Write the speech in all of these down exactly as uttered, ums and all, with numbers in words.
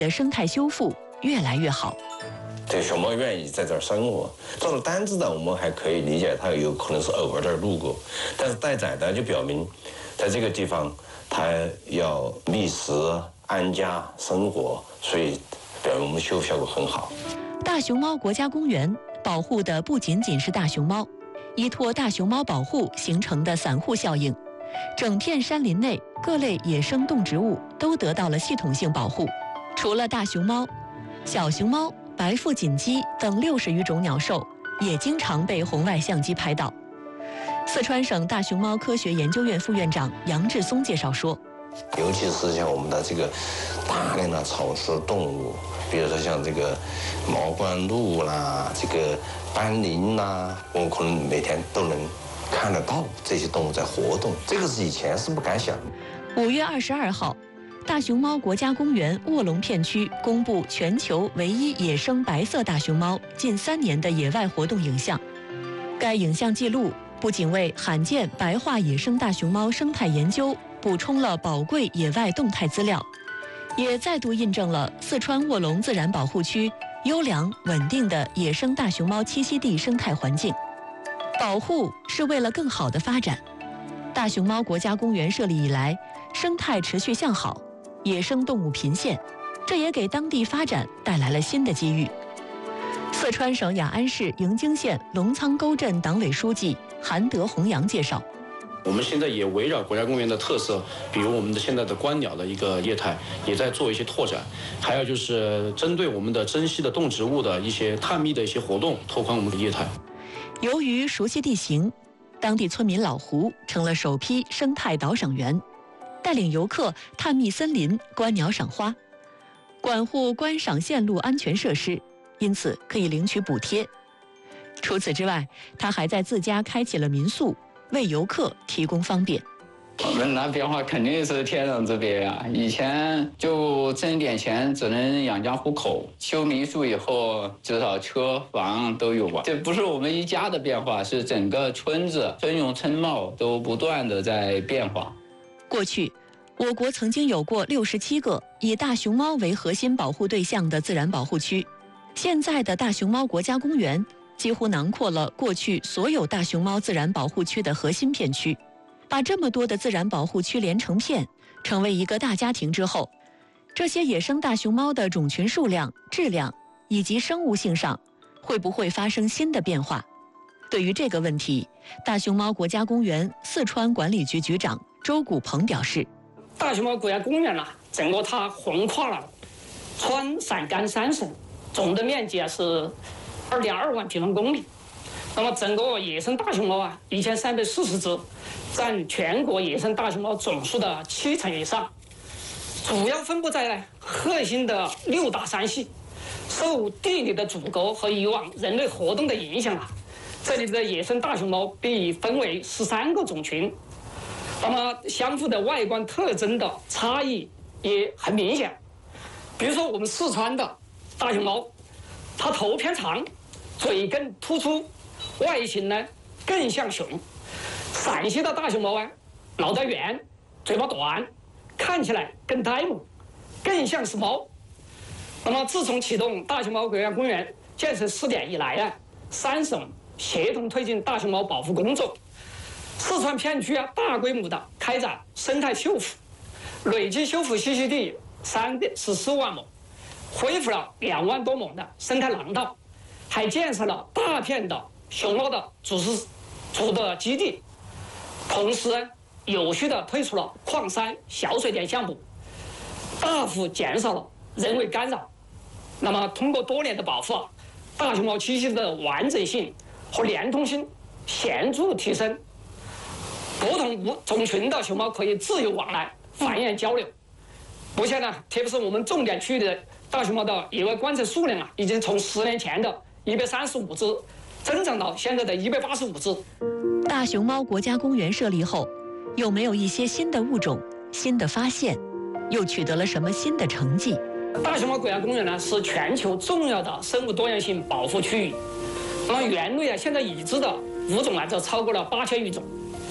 的生态修复越来越好。 这熊猫愿意在这儿生活，做了单只的我们还可以理解，它有可能是偶尔这儿路过，但是待宰的就表明，在这个地方它要觅食、安家、生活，所以表明我们修复效果很好。 大熊猫国家公园保护的不仅仅是大熊猫，依托大熊猫保护形成的散户效应，整片山林内各类野生动植物都得到了系统性保护。除了大熊猫，小熊猫、白腹锦鸡等六十余种鸟兽也经常被红外相机拍到。四川省大熊猫科学研究院副院长杨志松介绍说， 尤其是像我们的这个大量的草食动物，比如说像这个毛冠鹭啦、这个斑羚啦，我们可能每天都能看得到这些动物在活动，这个是以前是不敢想的。 五月二十二号，大熊猫国家公园卧龙片区公布全球唯一野生白色大熊猫近三年的野外活动影像。该影像记录不仅为罕见白化野生大熊猫生态研究补充了宝贵野外动态资料，也再度印证了四川卧龙自然保护区优良稳定的野生大熊猫栖息地生态环境。保护是为了更好的发展。大熊猫国家公园设立以来，生态持续向好，野生动物频现，这也给当地发展带来了新的机遇。四川省雅安市迎京县龙仓沟镇党委书记韩德洪阳介绍， 我们现在也围绕国家公园的特色，比如我们的现在的观鸟的一个业态，也在做一些拓展，还有就是针对我们的珍稀的动植物的一些探秘的一些活动，拓宽我们的业态。 由于熟悉地形，当地村民老胡成了首批生态导赏员，带领游客探秘森林、观鸟赏花，管护观赏线路安全设施，因此可以领取补贴。除此之外，他还在自家开启了民宿，为游客提供方便。 我们那变化肯定是天壤之别啊！以前就挣点钱只能养家糊口，修民宿以后至少车房都有吧。这不是我们一家的变化，是整个村子村容村貌都不断的在变化。 过去，我国曾经有过六十七个以大熊猫为核心保护对象的自然保护区，现在的大熊猫国家公园几乎囊括了过去所有大熊猫自然保护区的核心片区。把这么多的自然保护区连成片，成为一个大家庭之后，这些野生大熊猫的种群数量、质量以及生物性上，会不会发生新的变化？对于这个问题，大熊猫国家公园四川管理局局长周谷鹏表示， 大熊猫国家公园呢、啊，整个它横跨了川陕甘三省，总的面积啊是二点二万平方公里。那么整个野生大熊猫啊，一千三百四十只，占全国野生大熊猫总数的七成以上，主要分布在核心的六大山系。受地理的阻隔和以往人类活动的影响啊，这里的野生大熊猫被分为十三个种群。那么相互的外观特征的差异也很明显。比如说我们四川的大熊猫，它头偏长，嘴更突出，外形呢更像熊。陕西的大熊猫啊，脑袋圆，嘴巴短，看起来更呆萌，更像是猫。那么自从启动大熊猫国家公园建设试点以来啊，三省协同推进大熊猫保护工作，四川片区啊大规模的开展生态修复，累计修复栖息地三点十四万亩，恢复了两万多亩的生态廊道，还建设了大片的熊猫的主食主的基地，同时有序的推出了矿山小水田项目，大幅减少了人为干扰。那么通过多年的保护啊，大熊猫栖息的完整性和连通性显著提升，不同物种群的熊猫可以自由往来繁衍交流。目前呢，特别是我们重点区域的大熊猫的野外观测数量啊，已经从十年前的一百三十五只增长到现在的一百八十五只。 大熊猫国家公园设立后，有没有一些新的物种、新的发现，又取得了什么新的成绩？ 大熊猫国家公园呢，是全球重要的生物多样性保护区域。那么园内啊，现在已知的物种啊，就超过了八千余种。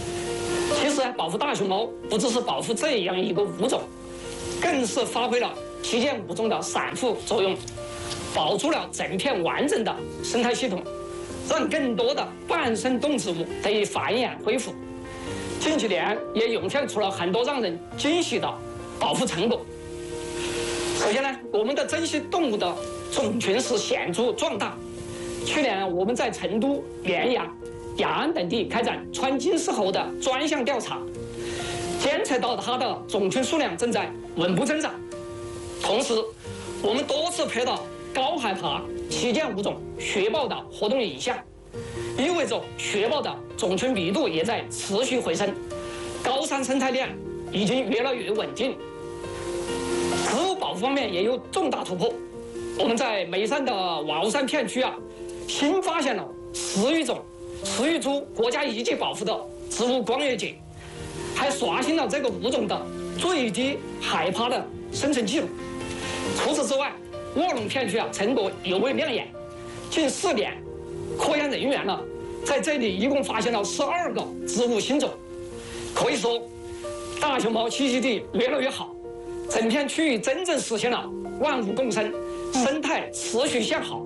其实啊，保护大熊猫不只是保护这样一个物种，更是发挥了旗舰物种的散伏作用，保住了整片完整的生态系统，让更多的半生动植物得以繁衍恢复。近几年也涌现出了很多让人惊喜的保护成果。首先呢，我们的珍稀动物的种群是显著壮大。去年我们在成都、绵阳、雅安等地开展川金丝猴的专项调查，监测到它的种群数量正在稳步增长。同时，我们多次拍到高海拔旗舰物种雪豹的活动影像，意味着雪豹的种群密度也在持续回升，高山生态链已经越来越稳定。植物保护方面也有重大突破，我们在眉山的瓦屋山片区啊，新发现了十余种十余株国家一级保护的植物光叶蕨，还刷新了这个物种的最低海拔的生存记录。除此之外，卧龙片区啊成果尤为亮眼，近四年，科研人员呢在这里一共发现了十二个植物新种，可以说大熊猫栖息地越来越好，整片区域真正实现了万物共生，生态持续向好。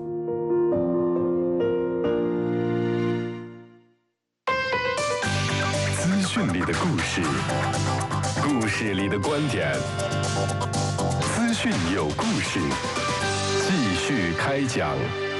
资讯里的故事，故事里的观点，资讯有故事，继续开讲。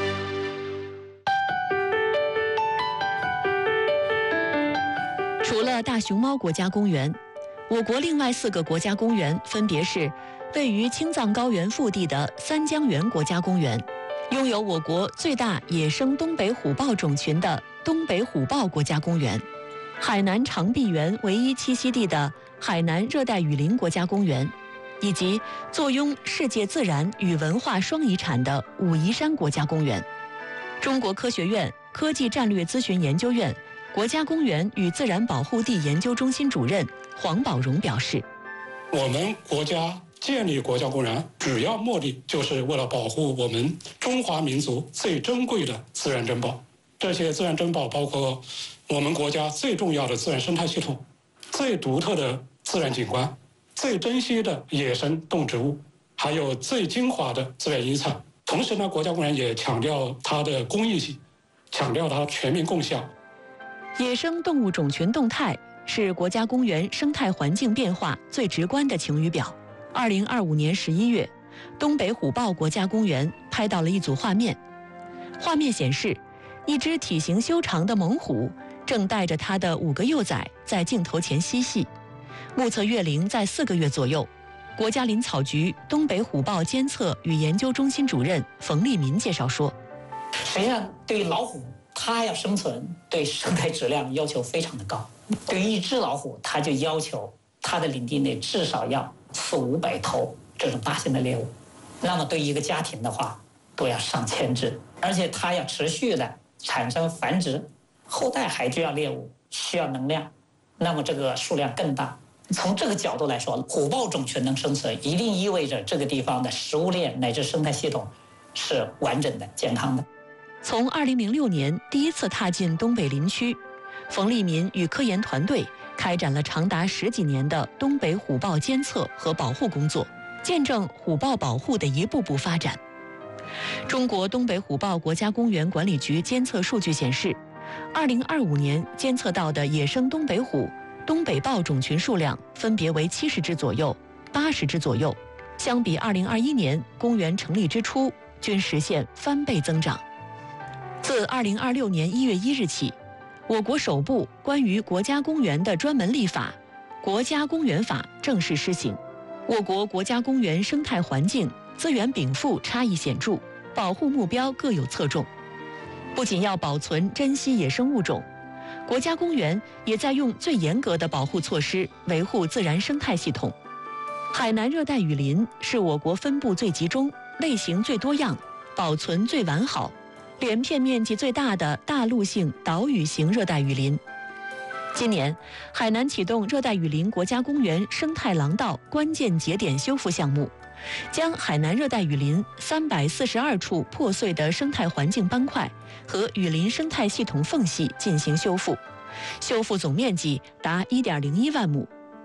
除了大熊猫国家公园，我国另外四个国家公园分别是位于青藏高原腹地的三江源国家公园，拥有我国最大野生东北虎豹种群的东北虎豹国家公园，海南长臂猿唯一栖息地的海南热带雨林国家公园，以及坐拥世界自然与文化双遗产的武夷山国家公园。中国科学院科技战略咨询研究院国家公园与自然保护地研究中心主任黄宝荣表示， 我们国家建立国家公园主要目的就是为了保护我们中华民族最珍贵的自然珍宝。这些自然珍宝包括我们国家最重要的自然生态系统、最独特的自然景观、最珍稀的野生动植物，还有最精华的自然遗产。同时呢，国家公园也强调它的公益性，强调它全民共享。 野生动物种群动态是国家公园生态环境变化最直观的晴雨表。二零二五年十一月，东北虎豹国家公园拍到了一组画面，画面显示，一只体型修长的猛虎正带着它的五个幼崽在镜头前嬉戏，目测月龄在四个月左右。国家林草局东北虎豹监测与研究中心主任冯立民介绍说， 实际上对于老虎，它要生存，对生态质量要求非常的高。对于一只老虎，它就要求它的领地内至少要四五百头这种大型的猎物，那么对于一个家庭的话，都要上千只，而且它要持续的产生繁殖，后代还需要猎物，需要能量，那么这个数量更大。从这个角度来说，虎豹种群能生存，一定意味着这个地方的食物链乃至生态系统是完整的、健康的。 从二零零六年第一次踏进东北林区，冯立民与科研团队开展了长达十几年的东北虎豹监测和保护工作，见证虎豹保护的一步步发展。中国东北虎豹国家公园管理局监测数据显示，二零二五年监测到的野生东北虎、东北豹种群数量分别为七十只左右、八十只左右，相比二零二一年公园成立之初，均实现翻倍增长。自二零二六年一月一日起，我国首部关于国家公园的专门立法《国家公园法》正式施行。我国国家公园生态环境资源禀赋差异显著，保护目标各有侧重。不仅要保存珍稀野生物种，国家公园也在用最严格的保护措施维护自然生态系统。海南热带雨林是我国分布最集中、类型最多样、保存最完好、连片面积最大的大陆性岛屿型热带雨林。今年，海南启动热带雨林国家公园生态廊道关键节点修复项目，将海南热带雨林三百四十二处破碎的生态环境斑块和雨林生态系统缝隙进行修复，修复总面积达一点零一万亩。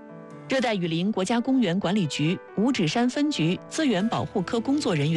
热带雨林国家公园管理局五指山分局资源保护科工作人员